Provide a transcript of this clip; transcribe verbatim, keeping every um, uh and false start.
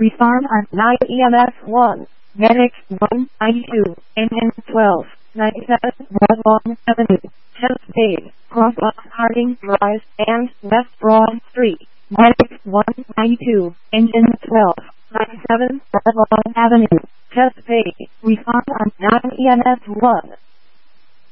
Refarm on nine E M S one, Medic one ninety-two, Engine twelve ninety-seven, Broadlawn Avenue, Chesapeake, Crosslock Harding Drive, and West Broad Street. Medic one ninety-two, Engine twelve ninety-seven, Broadlawn Avenue, Chesapeake. Refarm on nine E M S one.